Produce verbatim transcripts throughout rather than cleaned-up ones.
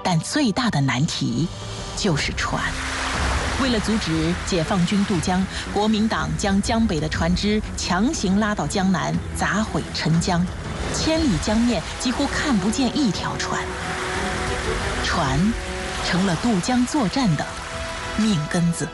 但最大的难题就是船。为了阻止解放军渡江，国民党将江北的船只强行拉到江南，砸毁沉江，千里江面几乎看不见一条船。船成了渡江作战的命根子。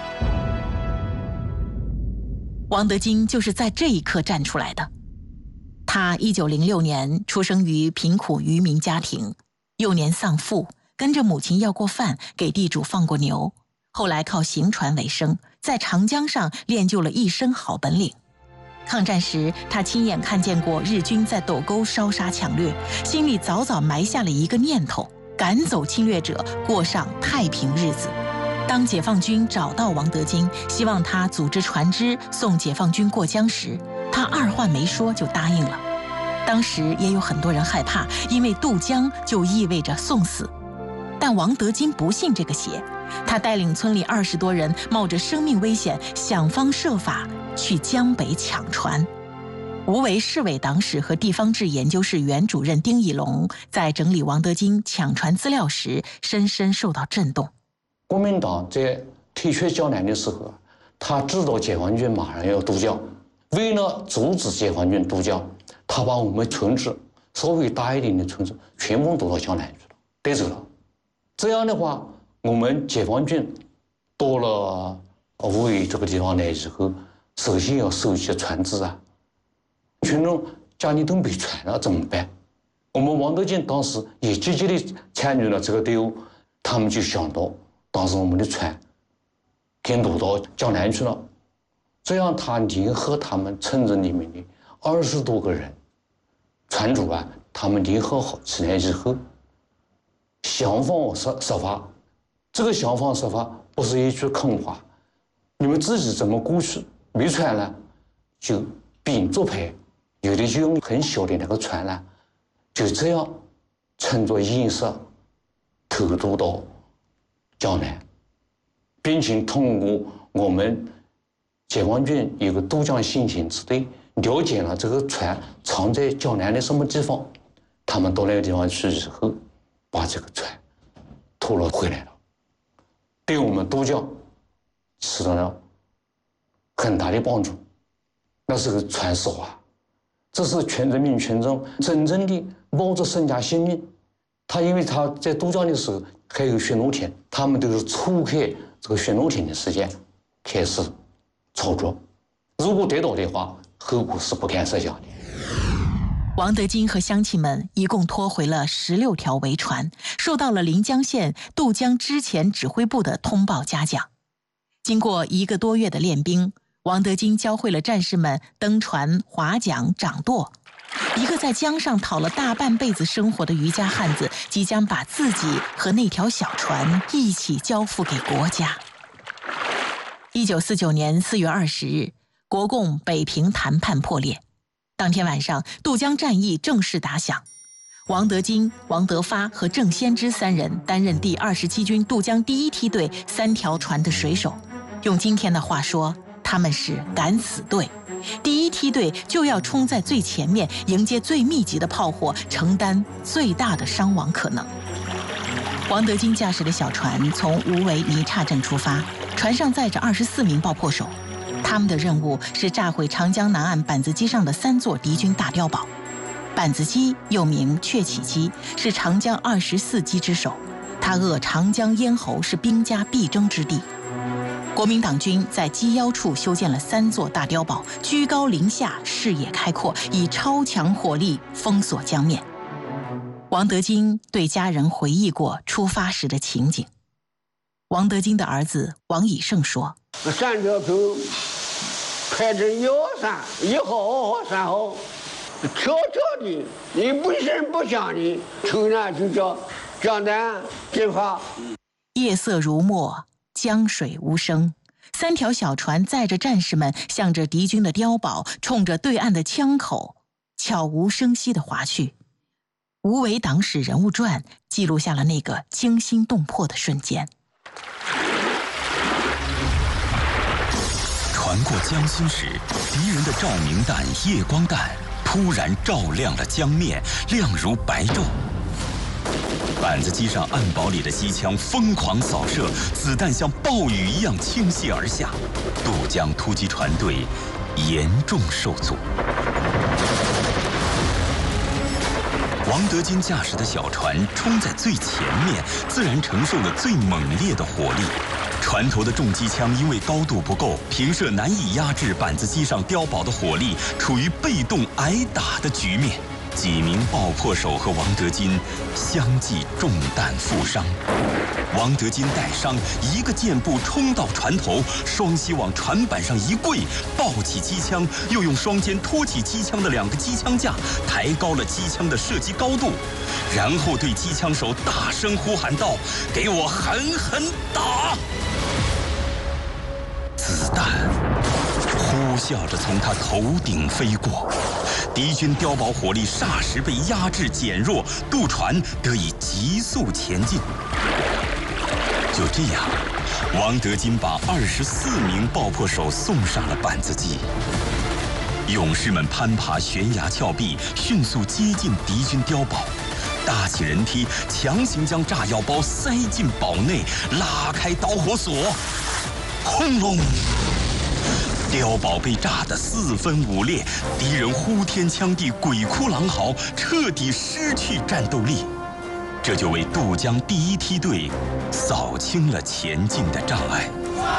王德金就是在这一刻站出来的。他一九零六年出生于贫苦渔民家庭，幼年丧父，跟着母亲要过饭，给地主放过牛，后来靠行船为生，在长江上练就了一身好本领。抗战时，他亲眼看见过日军在斗沟烧杀抢掠，心里早早埋下了一个念头，赶走侵略者，过上太平日子。当解放军找到王德金，希望他组织船只送解放军过江时，他二话没说就答应了。当时也有很多人害怕，因为渡江就意味着送死。但王德金不信这个邪，他带领村里二十多人，冒着生命危险，想方设法去江北抢船。无为市委党史和地方志研究室原主任丁义龙在整理王德金抢船资料时，深深受到震动。 国民党在退却江南的时候，他知道解放军马上要渡江，为了阻止解放军渡江，他把我们村子稍微大一点的村子全部渡到江南去了，带走了。这样的话，我们解放军到了无为这个地方来以后，首先要收集船只啊，群众家里都没船了怎么办？我们王德金当时也积极地参与了这个队伍，他们就想到当时我们的船给渡到江南去了，这样他联合他们村子里面的二十多个人船主啊，他们联合好起来以后，想方设设法，这个想方设法不是一句空话，你们自己怎么过去？没船了，就并作派，有的就用很小的那个船呢，就这样乘着颜色偷渡到江南，并且通过我们解放军有个渡江先行支队了解了这个船藏在江南的什么地方，他们到那个地方去以后，把这个船拖了回来了，对我们渡江起到了很大的帮助。那是个船少啊，这是全人民群众真正的冒着身家性命。他因为他在渡江的时候还有巡逻艇，他们都是错开这个巡逻艇的时间开始操作，如果跌倒的话，后果是不堪设想的。 王德金和乡亲们一共拖回了十六条围船，受到了临江县渡江之前指挥部的通报嘉奖。经过一个多月的练兵，王德金教会了战士们登船、划桨、掌舵。一个在江上讨了大半辈子生活的渔家汉子，即将把自己和那条小船一起交付给国家。一九四九年四月二十日，国共北平谈判破裂。当天晚上，渡江战役正式打响。王德金、王德发和郑先知三人担任第二十七军渡江第一梯队三条船的水手。用今天的话说，他们是敢死队。第一梯队就要冲在最前面，迎接最密集的炮火，承担最大的伤亡可能。王德金驾驶的小船从无为泥岔镇出发，船上载着二十四名爆破手，他们的任务是炸毁长江南岸板子机上的三座敌军大碉堡。板子机又名鹊起机，是长江二十四机之首，它扼长江咽喉，是兵家必争之地。国民党军在机腰处修建了三座大碉堡，居高临下，视野开阔，以超强火力封锁江面。王德金对家人回忆过出发时的情景。王德金的儿子王以胜说： 三条头排成一号山，一号二号三号，悄悄的，你不声不响的，突然就叫江南进发。 夜色如墨，江水无声，三条小船载着战士们，向着敌军的碉堡，冲着对岸的枪口，悄无声息地划去。无为党史人物传记录下了那个惊心动魄的瞬间。 船过江心时，敌人的照明弹、夜光弹突然照亮了江面，亮如白昼。白板子机上暗堡里的机枪疯狂扫射，子弹像暴雨一样倾泻而下，渡江突击船队严重受阻。王德金驾驶的小船冲在最前面，自然承受了最猛烈的火力。船头的重机枪因为高度不够，平射难以压制板子机上碉堡的火力，处于被动挨打的局面。几名爆破手和王德金相继中弹负伤。王德金带伤，一个箭步冲到船头，双膝往船板上一跪，抱起机枪，又用双肩托起机枪的两个机枪架，抬高了机枪的射击高度，然后对机枪手大声呼喊道：“给我狠狠打！”子弹呼啸着从他头顶飞过，敌军碉堡火力霎时被压制减弱，渡船得以急速前进。就这样，王德金把二十四名爆破手送上了板子机。勇士们攀爬悬崖峭壁，迅速接近敌军碉堡，搭起人梯，强行将炸药包塞进堡内，拉开导火索，轰隆！碉堡被炸得四分五裂，敌人呼天抢地，鬼哭狼嚎，彻底失去战斗力。这就为渡江第一梯队扫清了前进的障碍。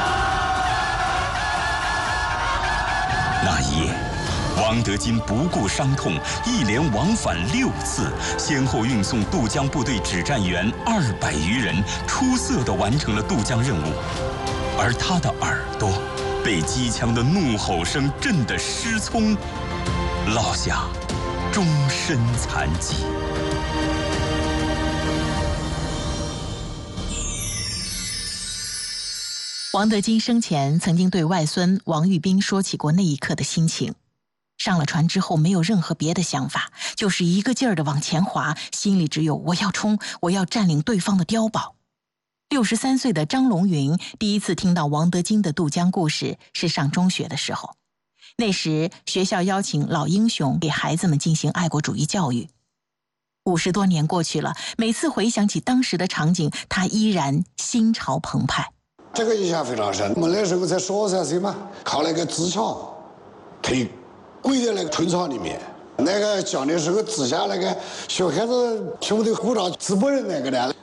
那一夜，王德金不顾伤痛，一连往返六次，先后运送渡江部队指战员二百余人，出色地完成了渡江任务。而他的耳朵被机枪的怒吼声震得失聪，落下终身残疾。 王德金生前曾经对外孙王玉斌说起过那一刻的心情。上了船之后没有任何别的想法，就是一个劲儿地往前滑，心里只有我要冲，我要占领对方的碉堡。六十三岁的张龙云第一次听到王德金的渡江故事是上中学的时候，那时学校邀请老英雄给孩子们进行爱国主义教育。五十多年过去了，每次回想起当时的场景，他依然心潮澎湃。 这个印象非常深。我们那时候在十二三岁嘛，靠那个支桥推跪在那个春草里面，那个讲的时候指下那个小孩子兄弟鼓掌，直播人那个的。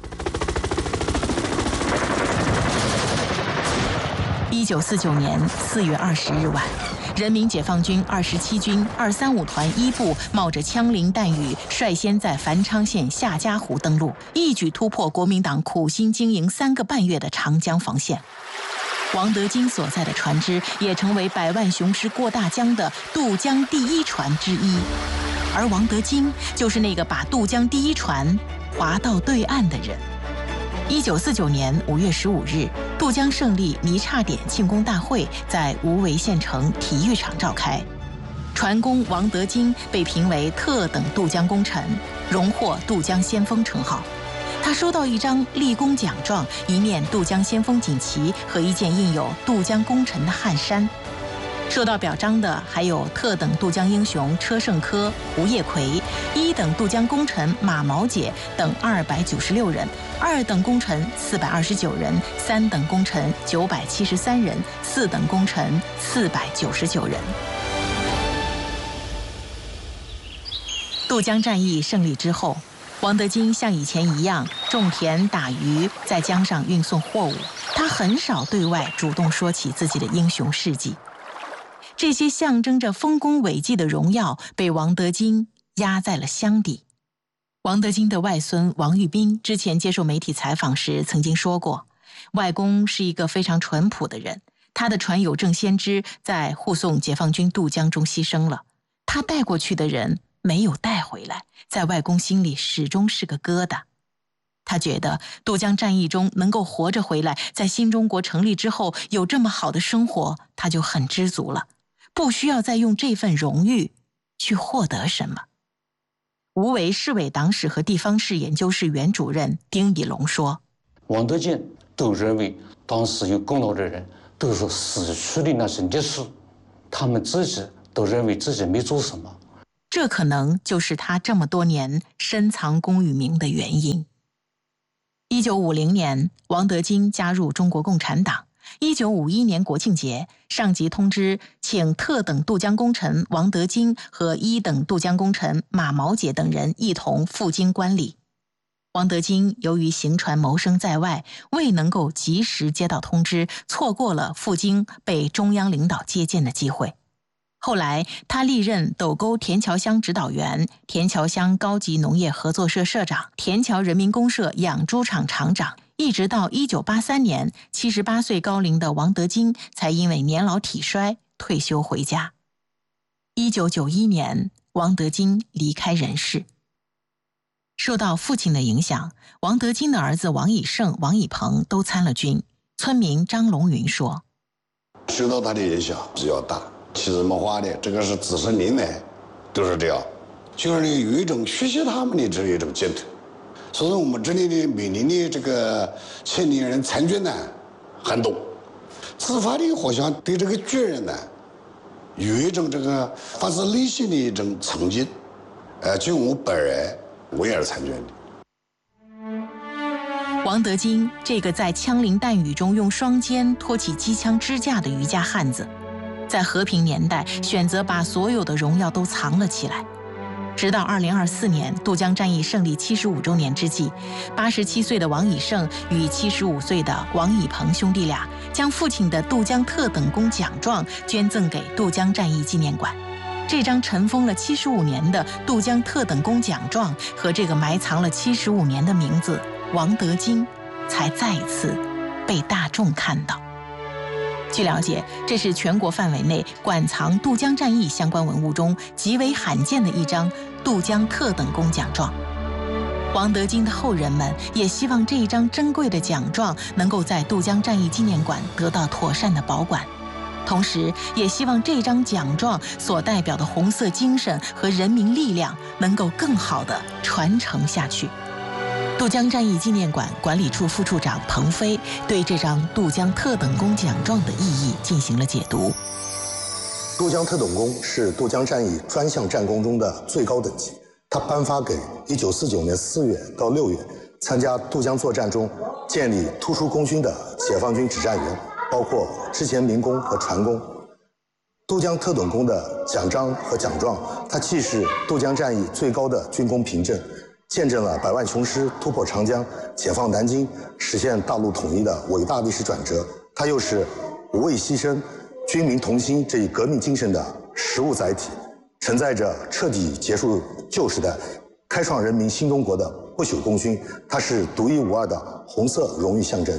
一九四九年四月二十日晚，人民解放军二十七军二三五团一部冒着枪林弹雨，率先在繁昌县夏家湖登陆，一举突破国民党苦心经营三个半月的长江防线。王德金所在的船只也成为百万雄师过大江的渡江第一船之一，而王德金就是那个把渡江第一船划到对岸的人。一九四九年五月十五日，渡江胜利泥叉点庆功大会在无为县城体育场召开。船工王德金被评为特等渡江功臣，荣获渡江先锋称号。他收到一张立功奖状、一面渡江先锋锦旗和一件印有渡江功臣的汗衫。受到表彰的还有特等渡江英雄车胜科、吴业奎，一等渡江功臣马毛姐等二百九十六人，二等功臣四百二十九人，三等功臣九百七十三人，四等功臣四百九十九人。渡江战役胜利之后，王德金像以前一样种田打鱼，在江上运送货物。他很少对外主动说起自己的英雄事迹。这些象征着丰功伟绩的荣耀被王德金压在了箱底。王德金的外孙王玉斌之前接受媒体采访时曾经说过，外公是一个非常淳朴的人，他的船友郑先知在护送解放军渡江中牺牲了，他带过去的人没有带回来，在外公心里始终是个疙瘩。他觉得渡江战役中能够活着回来，在新中国成立之后有这么好的生活，他就很知足了，不需要再用这份荣誉去获得什么。无为市委党史和地方史研究室原主任丁以龙说， 王德金都认为当时有功劳的人都是死去的那是烈士，他们自己都认为自己没做什么， 这可能就是他这么多年深藏功与名的原因。 九五零年，王德金加入中国共产党。一九五一年国庆节，上级通知请特等渡江功臣王德金和一等渡江功臣马毛杰等人一同赴京观礼。王德金由于行船谋生在外，未能够及时接到通知，错过了赴京被中央领导接见的机会。后来，他历任斗沟田桥乡指导员、田桥乡高级农业合作社社长、田桥人民公社养猪场厂长，一直到一九八三年，七十八岁高龄的王德金才因为年老体衰退休回家。一九九一年，王德金离开人世。受到父亲的影响，王德金的儿子王以胜、王以鹏都参了军。村民张龙云说：“ 受到他的影响比较大。其实没话的，这个是自身领来，都是这样，就是有一种学习他们的这一种劲头。所以说我们这里的每年的这个青年人参军呢很多，自发的好像对这个军人呢有一种这个发自内心的一种崇敬。呃，就我本人，我也是参军的。” 王德金这个在枪林弹雨中用双肩托起机枪支架的渔家汉子，在和平年代选择把所有的荣耀都藏了起来。直到二零二四年渡江战役胜利七十五周年之际，八十七岁的王以胜与七十五岁的王以鹏兄弟俩将父亲的渡江特等功奖状捐赠给渡江战役纪念馆。这张尘封了七十五年的渡江特等功奖状和这个埋藏了七十五年的名字王德金，才再一次被大众看到。据了解，这是全国范围内馆藏渡江战役相关文物中极为罕见的一张渡江特等功奖状。王德金的后人们也希望这一张珍贵的奖状能够在渡江战役纪念馆得到妥善的保管，同时也希望这张奖状所代表的红色精神和人民力量能够更好地传承下去。渡江战役纪念馆管理处副处长彭飞对这张渡江特等功奖状的意义进行了解读。 渡江特等功是渡江战役专项战功中的最高等级，它颁发给一九四九年四月到六月参加渡江作战中建立突出功勋的解放军指战员，包括之前民工和船工。渡江特等功的奖章和奖状，它既是渡江战役最高的军功凭证，见证了百万雄师突破长江、解放南京、实现大陆统一的伟大历史转折。它又是无畏牺牲、军民同心这一革命精神的实物载体，承载着彻底结束旧时代、开创人民新中国的不朽功勋。它是独一无二的红色荣誉象征。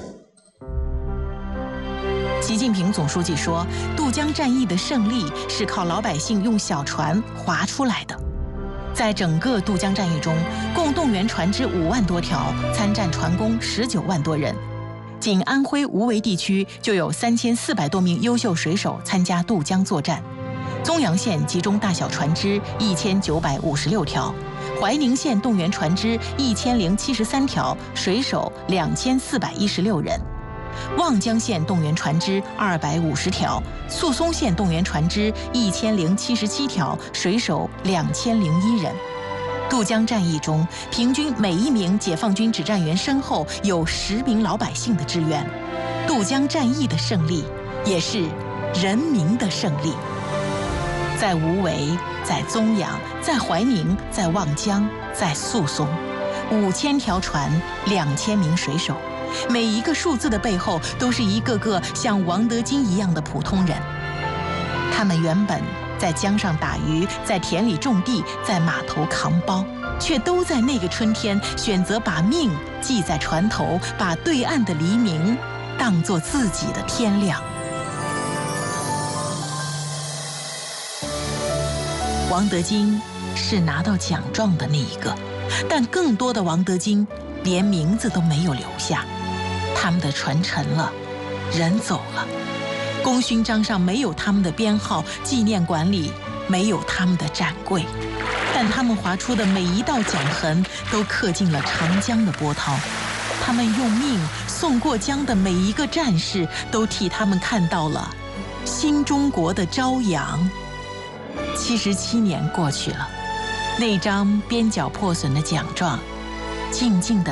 习近平总书记说，渡江战役的胜利是靠老百姓用小船划出来的。在整个渡江战役中，共动员船只五万多条，参战船工十九万多人。仅安徽无为地区就有三千四百多名优秀水手参加渡江作战。宗阳县集中大小船只一千九百五十六条，怀宁县动员船只一千零七十三条，水手两千四百一十六人。望江县动员船只二百五十条，宿松县动员船只一千零七十七条，水手两千零一人。渡江战役中，平均每一名解放军指战员身后有十名老百姓的支援。渡江战役的胜利，也是人民的胜利。在无为，在宗阳，在怀宁，在望江，在宿松，五千条船，两千名水手。每一个数字的背后，都是一个个像王德金一样的普通人。他们原本在江上打鱼，在田里种地，在码头扛包，却都在那个春天选择把命系在船头，把对岸的黎明当作自己的天亮。王德金是拿到奖状的那一个，但更多的王德金连名字都没有留下。他们的船沉了，人走了，功勋章上没有他们的编号，纪念馆里没有他们的展柜，但他们划出的每一道桨痕都刻进了长江的波涛。他们用命送过江的每一个战士，都替他们看到了新中国的朝阳。七十七年过去了，那张边角破损的奖状静静地